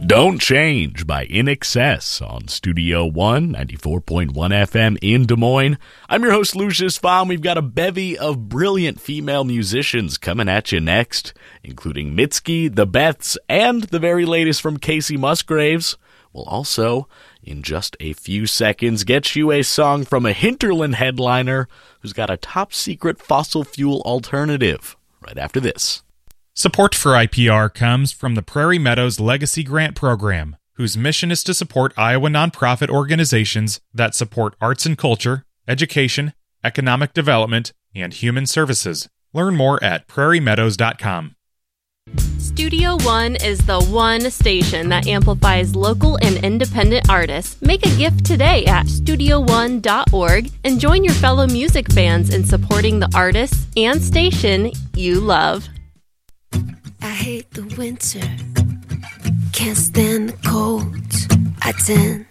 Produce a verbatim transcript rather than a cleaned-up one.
Don't Change by In Excess on Studio One, ninety-four point one F M in Des Moines. I'm your host, Lucius Fahm. We've got a bevy of brilliant female musicians coming at you next, including Mitski, the Beths, and the very latest from Casey Musgraves. We'll also, in just a few seconds, get you a song from a Hinterland headliner who's got a top-secret fossil fuel alternative right after this. Support for I P R comes from the Prairie Meadows Legacy Grant Program, whose mission is to support Iowa nonprofit organizations that support arts and culture, education, economic development, and human services. Learn more at prairie meadows dot com. Studio One is the one station that amplifies local and independent artists. Make a gift today at studio one dot org and join your fellow music fans in supporting the artists and station you love. I hate the winter, can't stand the cold. I tend